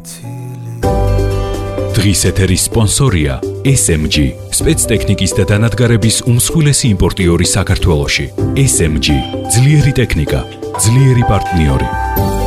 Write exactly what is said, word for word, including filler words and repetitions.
დღის ეთერის სპონსორია ეს ემ ჯი, სპეცტექნიკის და დანადგარების უმსხვილესი იმპორტიორი საქართველოში. ეს ემ ჯი, ძლიერი ტექნიკა, ძლიერი პარტნიორი.